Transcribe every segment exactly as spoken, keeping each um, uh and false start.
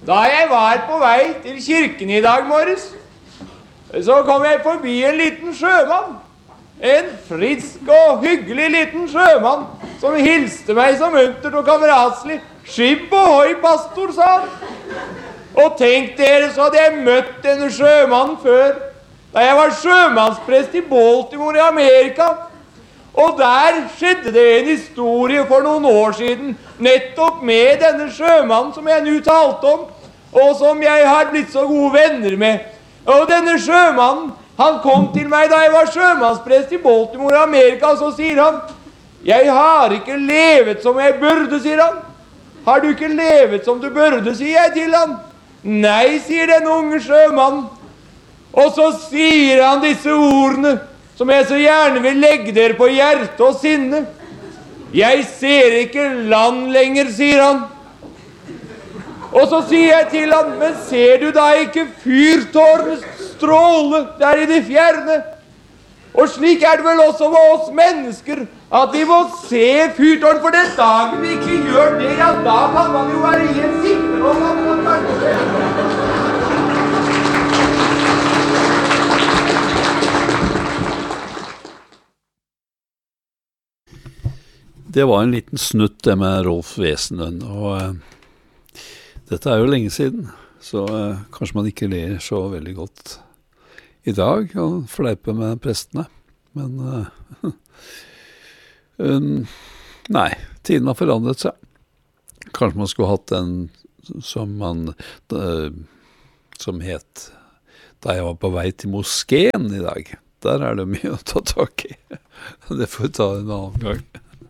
Da jeg var på vei til kirken I dag morges, så kom jeg forbi en liten sjømann. En frisk og hyggelig liten sjømann som hilste meg så muntert og kameratslig. Skib og høy, pastor, sa han. Og tenk dere, så hadde jeg møtt denne sjømannen før, da jeg var sjømannsprest I Baltimore I Amerika. Og der skjedde det en historie for noen år siden, nettopp med denne sjømannen som jeg nå talte om, og som jeg har blitt så gode venner med. Og denne sjømannen, han kom til meg da jeg var sjømannsprest I Baltimore I Amerika, og så sier han, jeg har ikke levet som jeg burde, sier han. Har du ikke levet som du burde, sier jeg til han. Nei, sier den unge sjømannen. Og så sier han disse ordene, som jeg så gjerne vil legge dere på hjerte og sinne. Jeg ser ikke land lenger, sier han. Og så sier jeg til han, men ser du da ikke fyrtårnet stråle der I det fjerne? Og slik er det vel også med oss mennesker, at vi må se fyrtårn for den dagen vi ikke gjør det, ja, da kan man jo være helt sikker på at man kanskje. Det var en liten snutt det med Rolf Wesenlund, og uh, dette er jo lenge siden, så uh, kanskje man ikke ler så veldig godt I dag og fleipe med prestene, men uh, um, nei, tiden har forandret seg. Kanskje man skulle hatt en som man uh, som het da jeg var på vei til moskeen I dag. Der er det mye å ta tak I. Det får vi ta en annen gang.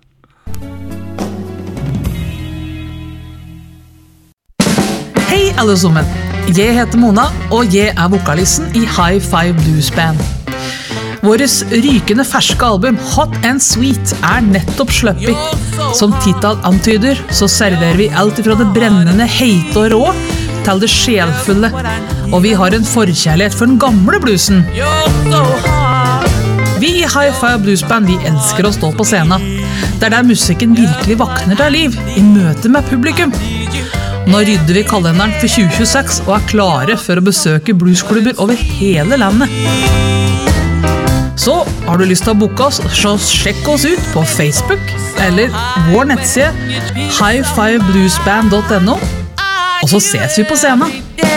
Hei alle sammen, jeg heter Mona, og jeg er vokalisten I High Five Blues Band. Våres rykende ferske album Hot and Sweet er nettopp sluppet. Som titel antyder, så serverer vi alt fra det brennende, heite og rå til det sjelfulle, og vi har en forkjærlighet for den gamle bluesen. Vi I High Five Blues Band, vi elsker å stå på scenen. Det er der musikken virkelig vakner til liv, I møte med publikum. Nå rydder vi kalenderen for tjue tjueseks og er klare for å besøke bluesklubber over hele landet. Så har du lyst til å booke oss, så sjekk oss ut på Facebook eller vår nettside high five blues band dot no, og så ses vi på scenen.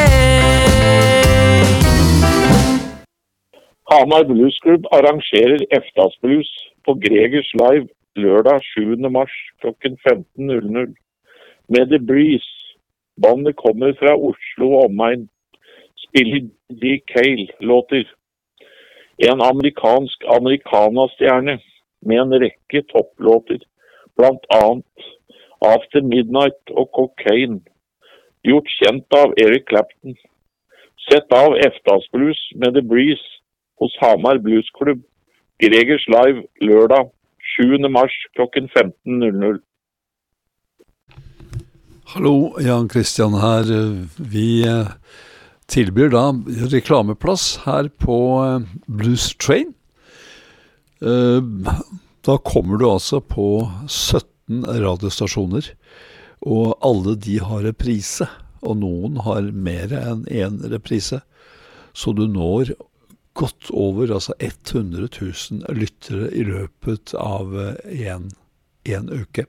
Hamar Blues Club arrangerer eftasblues på Gregers Live lørdag sjuende mars klokken femten null null med The Breeze. Bandet kommer fra Oslo og omegn, spiller D. Cale-låter. En amerikansk amerikanastjerne med en rekke topplåter, blant annet After Midnight og Cocaine, gjort kjent av Eric Clapton. Sett av eftasblues med The Breeze hos Hamar Blues Club, Gregers Live lørdag sjuende mars klokken femten null null. Hallo, Jan Christian her. Vi tilbyr da reklameplass her på Blues Train. Da kommer du altså på sytten radiostasjoner, og alle de har reprise, og noen har mer enn en reprise, så du når godt over altså hundre tusen lyttere I løpet av en, en uke.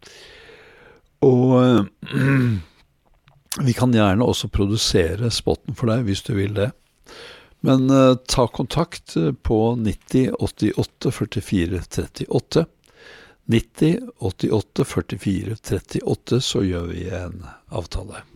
Og øh, vi kan gjerne også produsere spotten for deg hvis du vil det. Men øh, ta kontakt på nitti åttiåtte førtifire trettiåtte. nitti åttiåtte førtifire trettiåtte, så gjør vi en avtale.